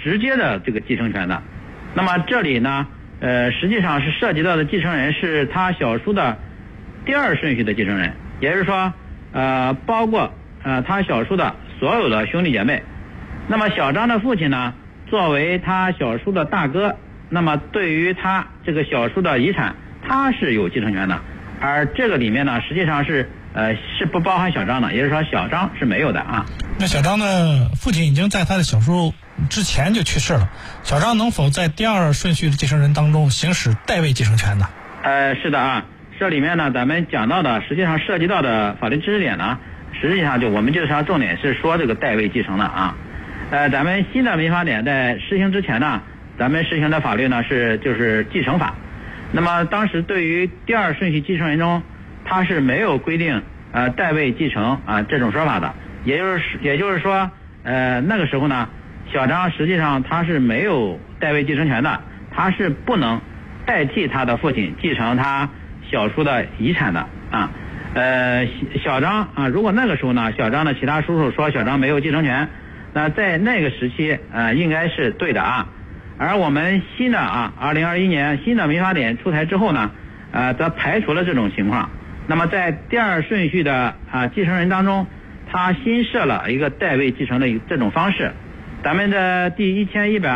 直接的这个继承权的。那么这里呢，实际上是涉及到的继承人是他小叔的第二顺序的继承人，也就是说，包括他小叔的所有的兄弟姐妹。那么小张的父亲呢，作为他小叔的大哥，那么对于他这个小叔的遗产，他是有继承权的。而这个里面呢，实际上是不包含小张的，也就是说小张是没有的啊。 那小张的父亲已经在他的小叔之前就去世了，小张能否在第二顺序的继承人当中行使代位继承权呢？ 是的啊，这里面呢咱们讲到的实际上涉及到的法律知识点呢，实际上我们就是要重点是说这个代位继承的啊。咱们新的民法典在施行之前呢，咱们实行的法律呢就是继承法。那么当时对于第二顺序继承人中，他是没有规定代位继承这种说法的，也就是说那个时候呢，小张实际上他是没有代位继承权的，他是不能代替他的父亲继承他小叔的遗产的啊。小张如果那个时候呢，小张的其他叔叔说小张没有继承权，那在那个时期应该是对的啊。而我们新的2021年新的民法典出台之后呢，则排除了这种情况。那么在第二顺序的继承人当中，他新设了一个代位继承的这种方式。咱们的第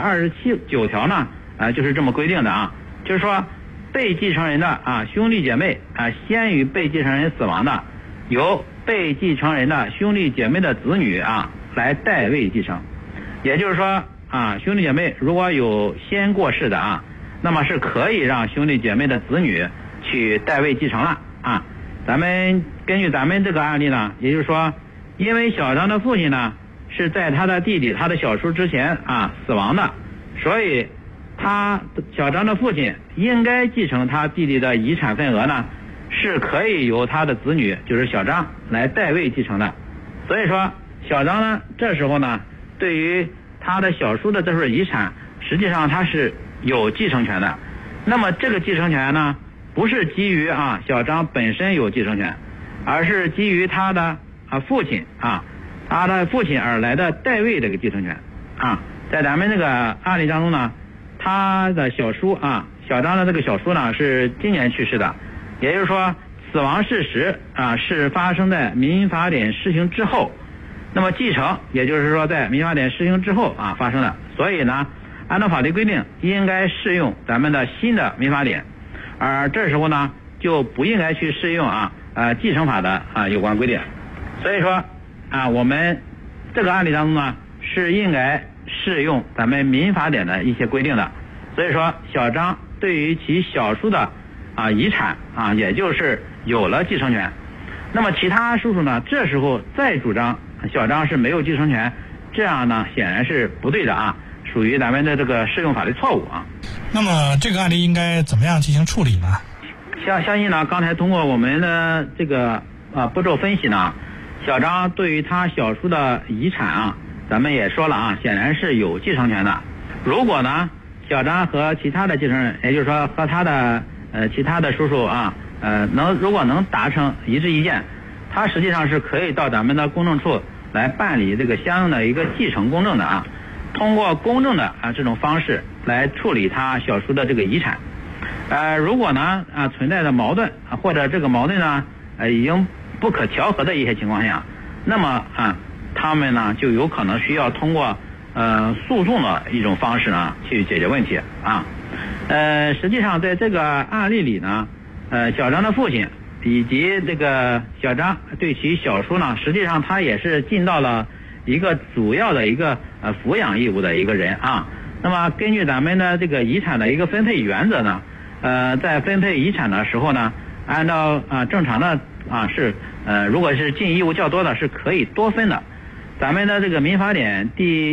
1129条呢，就是这么规定的啊，就是说被继承人的兄弟姐妹先于被继承人死亡的，由被继承人的兄弟姐妹的子女来代位继承。也就是说兄弟姐妹如果有先过世的那么是可以让兄弟姐妹的子女去代位继承了啊。咱们根据咱们这个案例呢，也就是说，因为小张的父亲呢是在他的弟弟他的小叔之前死亡的，所以小张的父亲应该继承他弟弟的遗产份额呢，是可以由他的子女就是小张来代位继承的。所以说小张呢这时候呢，对于他的小叔的这份遗产，实际上他是有继承权的。那么这个继承权呢，不是基于小张本身有继承权，而是基于他的父亲他的父亲而来的代位这个继承权在咱们这个案例当中呢，他的小叔小张的这个小叔呢是今年去世的，也就是说死亡事实是发生在民法典施行之后。那么继承也就是说在民法典施行之后发生的，所以呢按照法律规定应该适用咱们的新的民法典，而这时候呢就不应该去适用继承法的有关规定。所以说我们这个案例当中呢是应该适用咱们民法典的一些规定的。所以说小张对于其小叔的遗产也就是有了继承权。那么其他叔叔呢这时候再主张小张是没有继承权，这样呢显然是不对的属于咱们的这个适用法律错误那么这个案例应该怎么样进行处理呢？ 相信呢刚才通过我们的这个步骤分析呢，小张对于他小叔的遗产咱们也说了显然是有继承权的。如果呢小张和其他的继承人，也就是说和他的其他的叔叔如果能达成一致意见，他实际上是可以到咱们的公证处来办理这个相应的一个继承公证的通过公证的这种方式来处理他小叔的这个遗产。如果呢存在的矛盾或者这个矛盾呢已经不可调和的一些情况下，那么他们呢就有可能需要通过诉讼的一种方式呢去解决问题实际上在这个案例里呢小张的父亲以及这个小张对其小叔呢，实际上他也是尽到了一个主要的一个抚养义务的一个人那么根据咱们的这个遗产的一个分配原则呢，在分配遗产的时候呢，按照正常的是如果是尽义务较多的，是可以多分的。咱们的这个民法典第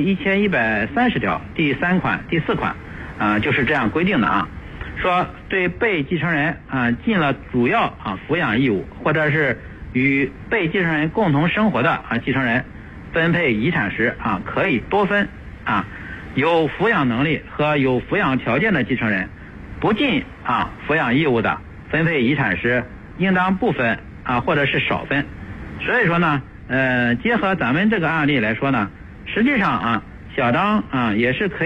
1130条第3款第4款就是这样规定的说对被继承人尽了主要抚养义务，或者是与被继承人共同生活的继承人分配遗产时可以多分有抚养能力和有抚养条件的继承人不尽抚养义务的，分配遗产时应当不分或者是少分。所以说呢结合咱们这个案例来说呢，实际上小张也是可以